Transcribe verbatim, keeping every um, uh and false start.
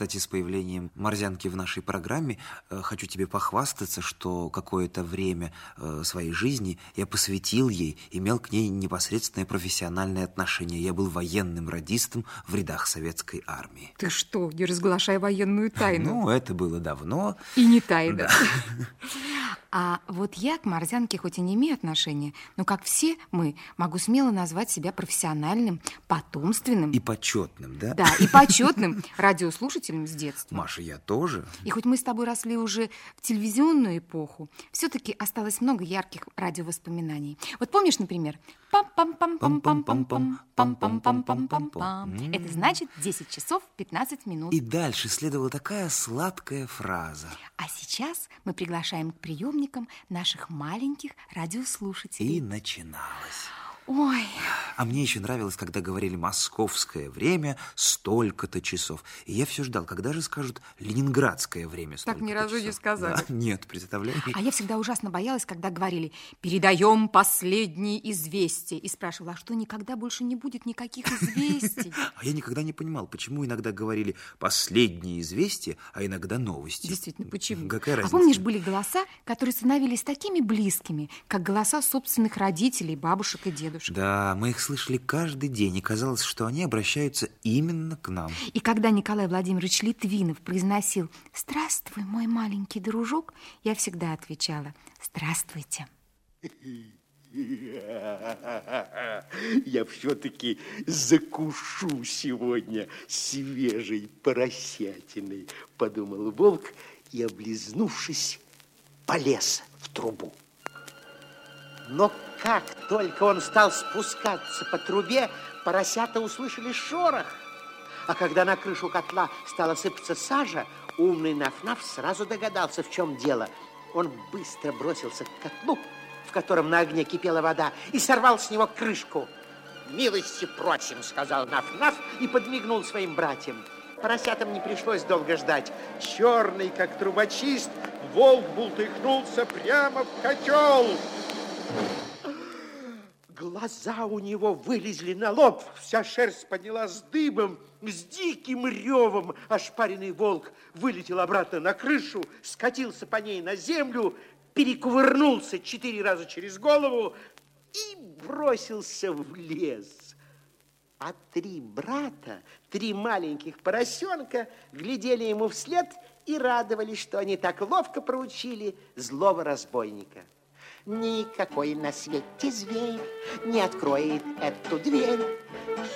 кстати, с появлением морзянки в нашей программе хочу тебе похвастаться, что какое-то время своей жизни я посвятил ей, имел к ней непосредственное профессиональное отношение. Я был военным радистом в рядах советской армии. Ты что, не разглашай военную тайну? Ну, это было давно. И не тайна. Да. А вот я к морзянке хоть и не имею отношения, но, как все мы, могу смело назвать себя профессиональным, потомственным. И почетным, да? Да, и почетным радиослушателем с детства. Маша, я тоже. И хоть мы с тобой росли уже в телевизионную эпоху, все-таки осталось много ярких радиовоспоминаний. Вот помнишь, например, пам-пам-пам-пам-пам-пам, пам-пам-пам-пам-пам-пам. Это значит десять часов пятнадцать минут. И дальше следовала такая сладкая фраза. А сейчас мы приглашаем к приемникам наших маленьких радиослушателей. И начиналось. Ой. А мне еще нравилось, когда говорили «московское время столько-то часов». И я все ждал, когда же скажут «ленинградское время столько-то Так ни разу часов». не сказали. Да, нет, представляешь? А я всегда ужасно боялась, когда говорили «передаем последние известия». И спрашивала, а что, никогда больше не будет никаких известий? А я никогда не понимал, почему иногда говорили «последние известия», а иногда «новости». Действительно, почему? Какая разница? А помнишь, были голоса, которые становились такими близкими, как голоса собственных родителей, бабушек и дедушек? Да, мы их слышали каждый день, и казалось, что они обращаются именно к нам. И когда Николай Владимирович Литвинов произносил «Здравствуй, мой маленький дружок», я всегда отвечала «Здравствуйте». Я все-таки закушу сегодня свежей поросятиной, подумал волк и, облизнувшись, полез в трубу. Но как только он стал спускаться по трубе, поросята услышали шорох. А когда на крышу котла стала сыпаться сажа, умный Наф-Наф сразу догадался, в чем дело. Он быстро бросился к котлу, в котором на огне кипела вода, и сорвал с него крышку. «Милости просим», — сказал Наф-Наф и подмигнул своим братьям. Поросятам не пришлось долго ждать. Черный, как трубочист, волк бултыхнулся прямо в котел. Глаза у него вылезли на лоб, вся шерсть поднялась дыбом, с диким ревом ошпаренный волк вылетел обратно на крышу, скатился по ней на землю, перекувырнулся четыре раза через голову и бросился в лес. А три брата, три маленьких поросенка глядели ему вслед и радовались, что они так ловко проучили злого разбойника. Никакой на свете зверь не откроет эту дверь.